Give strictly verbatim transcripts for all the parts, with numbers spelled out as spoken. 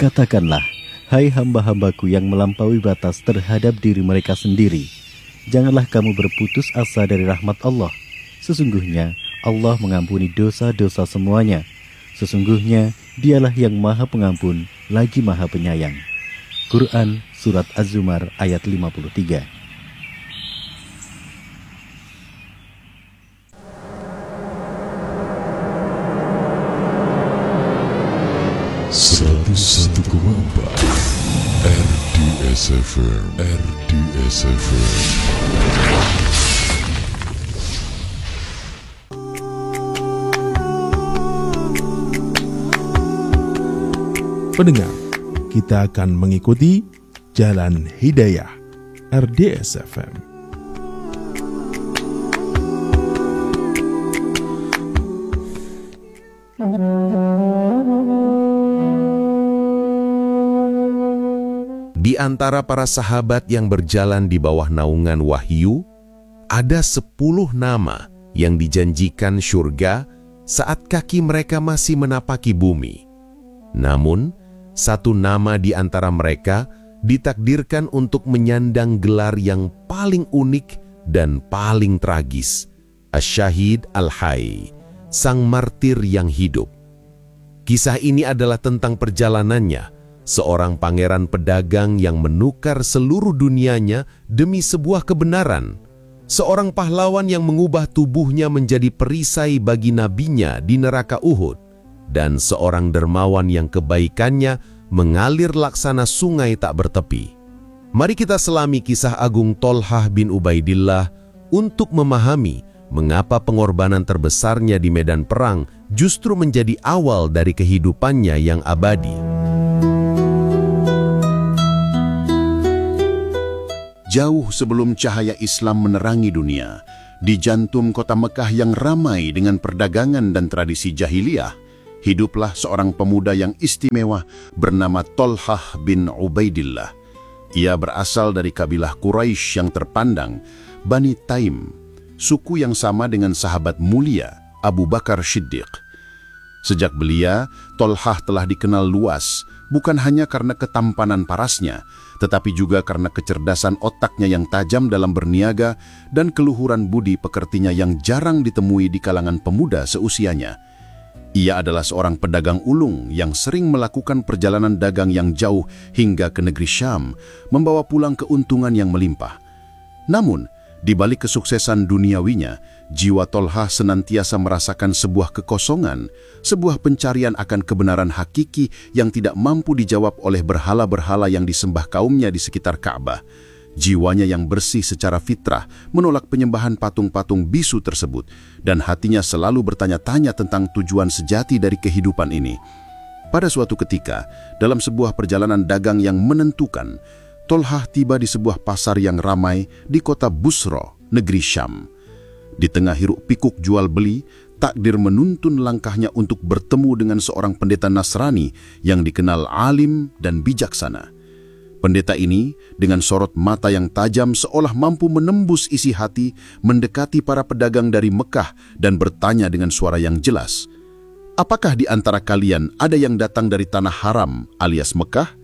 Katakanlah, hai hamba-hambaku yang melampaui batas terhadap diri mereka sendiri, janganlah kamu berputus asa dari rahmat Allah. Sesungguhnya Allah mengampuni dosa-dosa semuanya. Sesungguhnya Dialah yang Maha Pengampun lagi Maha Penyayang. Quran Surat Az-Zumar ayat lima puluh tiga. seratus satu koma empat R D S F M R D S F M. Pendengar, kita akan mengikuti Jalan Hidayah R D S F M. Di antara para sahabat yang berjalan di bawah naungan wahyu, ada sepuluh nama yang dijanjikan syurga saat kaki mereka masih menapaki bumi. Namun, satu nama di antara mereka ditakdirkan untuk menyandang gelar yang paling unik dan paling tragis, Asy-Syahid Al-Hayy, sang martir yang hidup. Kisah ini adalah tentang perjalanannya, seorang pangeran pedagang yang menukar seluruh dunianya demi sebuah kebenaran, seorang pahlawan yang mengubah tubuhnya menjadi perisai bagi nabinya di neraka Uhud, dan seorang dermawan yang kebaikannya mengalir laksana sungai tak bertepi. Mari kita selami kisah agung Tolhah bin Ubaidillah untuk memahami mengapa pengorbanan terbesarnya di medan perang justru menjadi awal dari kehidupannya yang abadi. Jauh sebelum cahaya Islam menerangi dunia, di jantung kota Mekah yang ramai dengan perdagangan dan tradisi jahiliyah, hiduplah seorang pemuda yang istimewa bernama Tolhah bin Ubaidillah. Ia berasal dari kabilah Quraisy yang terpandang, Bani Taim, suku yang sama dengan sahabat mulia Abu Bakar Shiddiq. Sejak belia, Tolhah telah dikenal luas, bukan hanya karena ketampanan parasnya, tetapi juga karena kecerdasan otaknya yang tajam dalam berniaga dan keluhuran budi pekertinya yang jarang ditemui di kalangan pemuda seusianya. Ia adalah seorang pedagang ulung yang sering melakukan perjalanan dagang yang jauh hingga ke negeri Syam, membawa pulang keuntungan yang melimpah. Namun, di balik kesuksesan duniawinya, jiwa Tolhah senantiasa merasakan sebuah kekosongan, sebuah pencarian akan kebenaran hakiki yang tidak mampu dijawab oleh berhala-berhala yang disembah kaumnya di sekitar Ka'bah. Jiwanya yang bersih secara fitrah menolak penyembahan patung-patung bisu tersebut, dan hatinya selalu bertanya-tanya tentang tujuan sejati dari kehidupan ini. Pada suatu ketika, dalam sebuah perjalanan dagang yang menentukan, Tolhah tiba di sebuah pasar yang ramai di kota Busra, negeri Syam. Di tengah hiruk pikuk jual beli, takdir menuntun langkahnya untuk bertemu dengan seorang pendeta Nasrani yang dikenal alim dan bijaksana. Pendeta ini, dengan sorot mata yang tajam seolah mampu menembus isi hati, mendekati para pedagang dari Mekah dan bertanya dengan suara yang jelas, "Apakah di antara kalian ada yang datang dari tanah haram alias Mekah?"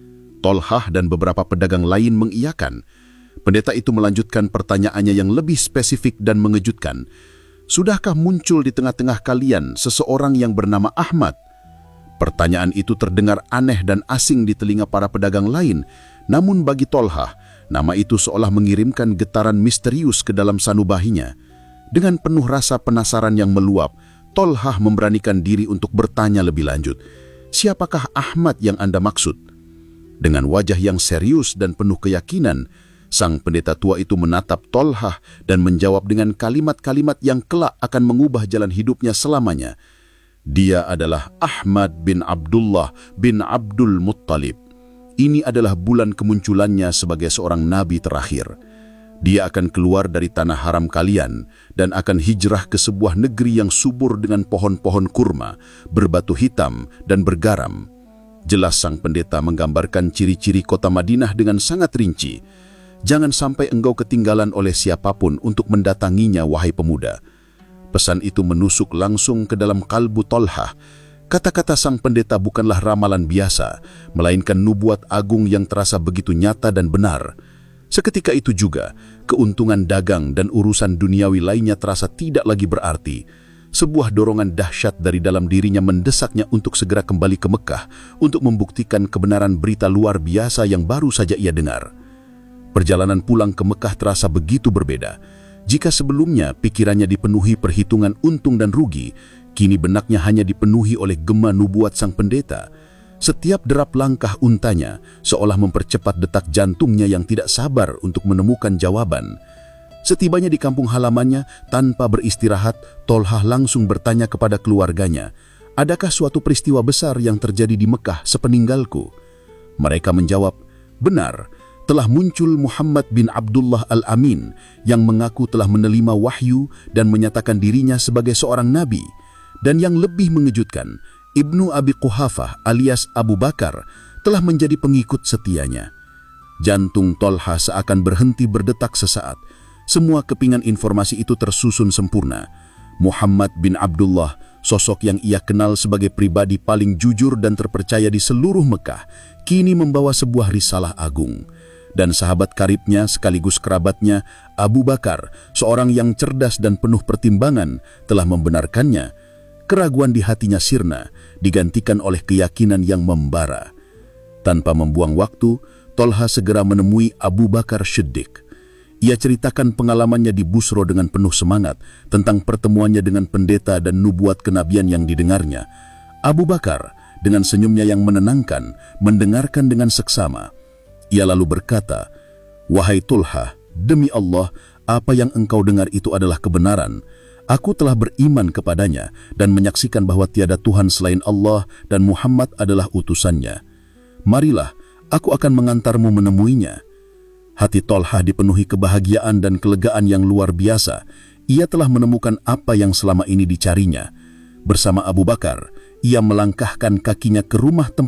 Tolhah dan beberapa pedagang lain mengiyakan. Pendeta itu melanjutkan pertanyaannya yang lebih spesifik dan mengejutkan. "Sudahkah muncul di tengah-tengah kalian seseorang yang bernama Ahmad?" Pertanyaan itu terdengar aneh dan asing di telinga para pedagang lain, namun bagi Tolhah, nama itu seolah mengirimkan getaran misterius ke dalam sanubahinya. Dengan penuh rasa penasaran yang meluap, Tolhah memberanikan diri untuk bertanya lebih lanjut, "Siapakah Ahmad yang Anda maksud?" Dengan wajah yang serius dan penuh keyakinan, sang pendeta tua itu menatap Tolhah dan menjawab dengan kalimat-kalimat yang kelak akan mengubah jalan hidupnya selamanya. Dia adalah Ahmad bin Abdullah bin Abdul Muttalib. Ini adalah bulan kemunculannya sebagai seorang nabi terakhir. Dia akan keluar dari tanah haram kalian dan akan hijrah ke sebuah negeri yang subur dengan pohon-pohon kurma, berbatu hitam dan bergaram. Jelas sang pendeta menggambarkan ciri-ciri kota Madinah dengan sangat rinci. Jangan sampai engkau ketinggalan oleh siapapun untuk mendatanginya, wahai pemuda. Pesan itu menusuk langsung ke dalam kalbu Tolhah. Kata-kata sang pendeta bukanlah ramalan biasa, melainkan nubuat agung yang terasa begitu nyata dan benar. Seketika itu juga, keuntungan dagang dan urusan duniawi lainnya terasa tidak lagi berarti. Sebuah dorongan dahsyat dari dalam dirinya mendesaknya untuk segera kembali ke Mekah untuk membuktikan kebenaran berita luar biasa yang baru saja ia dengar. Perjalanan pulang ke Mekah terasa begitu berbeda. Jika sebelumnya pikirannya dipenuhi perhitungan untung dan rugi, kini benaknya hanya dipenuhi oleh gema nubuat sang pendeta. Setiap derap langkah untanya seolah mempercepat detak jantungnya yang tidak sabar untuk menemukan jawaban. Setibanya di kampung halamannya, tanpa beristirahat, Tolhah langsung bertanya kepada keluarganya, "Adakah suatu peristiwa besar yang terjadi di Mekah sepeninggalku?" Mereka menjawab, "Benar, telah muncul Muhammad bin Abdullah Al-Amin yang mengaku telah menerima wahyu dan menyatakan dirinya sebagai seorang nabi. Dan yang lebih mengejutkan, Ibnu Abi Quhafah alias Abu Bakar telah menjadi pengikut setianya." Jantung Tolhah seakan berhenti berdetak sesaat. Semua kepingan informasi itu tersusun sempurna. Muhammad bin Abdullah, sosok yang ia kenal sebagai pribadi paling jujur dan terpercaya di seluruh Mekah, kini membawa sebuah risalah agung. Dan sahabat karibnya sekaligus kerabatnya, Abu Bakar, seorang yang cerdas dan penuh pertimbangan, telah membenarkannya. Keraguan di hatinya sirna, digantikan oleh keyakinan yang membara. Tanpa membuang waktu, Tolhah segera menemui Abu Bakar Shiddiq. Ia ceritakan pengalamannya di Busro dengan penuh semangat tentang pertemuannya dengan pendeta dan nubuat kenabian yang didengarnya. Abu Bakar, dengan senyumnya yang menenangkan, mendengarkan dengan seksama. Ia lalu berkata, "Wahai Tolhah, demi Allah, apa yang engkau dengar itu adalah kebenaran. Aku telah beriman kepadanya dan menyaksikan bahwa tiada Tuhan selain Allah dan Muhammad adalah utusannya. Marilah, aku akan mengantarmu menemuinya." Hati Tolhah dipenuhi kebahagiaan dan kelegaan yang luar biasa. Ia telah menemukan apa yang selama ini dicarinya. Bersama Abu Bakar, ia melangkahkan kakinya ke rumah tempat